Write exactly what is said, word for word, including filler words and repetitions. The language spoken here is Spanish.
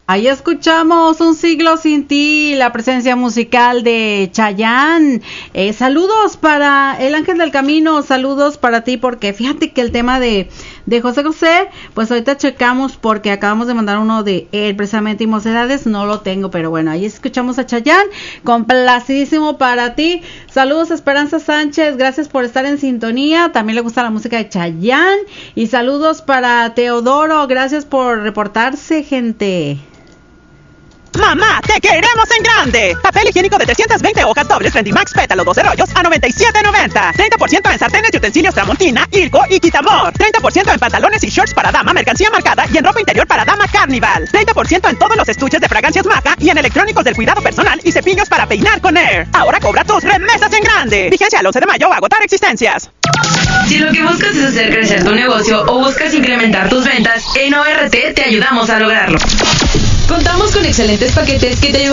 Ahí escuchamos Un siglo sin ti, la presencia musical de Chayanne. Eh, saludos para El Ángel del Camino, saludos para ti, porque fíjate que el tema de, de José José, pues ahorita checamos porque acabamos de mandar uno de él, precisamente, y Mocedades, no lo tengo, pero bueno, ahí escuchamos a Chayanne, complacidísimo para ti. Saludos a Esperanza Sánchez, gracias por estar en sintonía, también le gusta la música de Chayanne, y saludos para Teodoro, gracias por reportarse, gente. Mamá, te queremos en grande. Papel higiénico de trescientas veinte hojas dobles Trendimax Pétalo doce rollos a noventa y siete noventa. treinta por ciento en sartenes y utensilios Tramontina, Irco y Quitamor. treinta por ciento en pantalones y shorts para dama, mercancía marcada y en ropa interior para dama Carnival. treinta por ciento en todos los estuches de fragancias Maca y en electrónicos del cuidado personal y cepillos para peinar con Air. Ahora cobra tus remesas en grande. Vigencia al once de mayo, agotar existencias. Si lo que buscas es hacer crecer tu negocio o buscas incrementar tus ventas, en O R T te ayudamos a lograrlo. Contamos con excelentes paquetes que te ayudan